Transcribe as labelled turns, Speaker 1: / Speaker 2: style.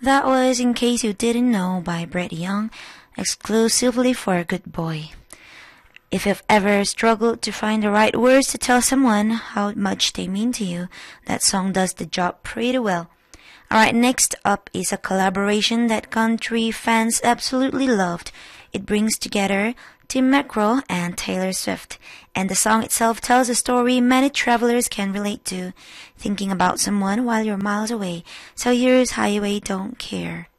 Speaker 1: That was In Case You Didn't Know by Brett Young, exclusively for a good boy. If you've ever struggled to find the right words to tell someone how much they mean to you, that song does the job pretty well. Alright, next up is a collaboration that country fans absolutely loved. It brings together Tim McGraw and Taylor Swift, and the song itself tells a story many travelers can relate to, thinking about someone while you're miles away. So here's Highway Don't Care.